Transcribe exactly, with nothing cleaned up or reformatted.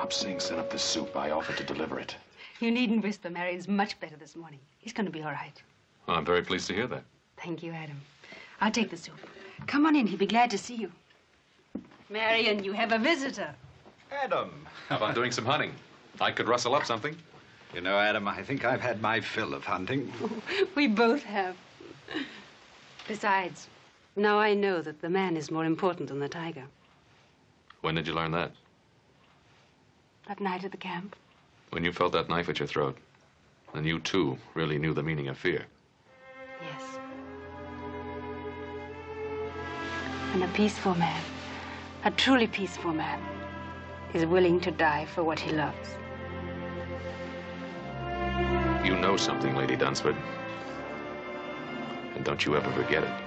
Bob Singh sent up the soup. I offered to deliver it. You needn't whisper. Marion's much better this morning. He's going to be all right. Well, I'm very pleased to hear that. Thank you, Adam. I'll take the soup. Come on in. He'll be glad to see you. Marion, you have a visitor. Adam. How about doing some hunting? I could rustle up something. You know, Adam, I think I've had my fill of hunting. We both have. Besides, now I know that the man is more important than the tiger. When did you learn that? That night at the camp. When you felt that knife at your throat. And you, too, really knew the meaning of fear. Yes. And a peaceful man, a truly peaceful man, is willing to die for what he loves. You know something, Lady Dunsford. And don't you ever forget it.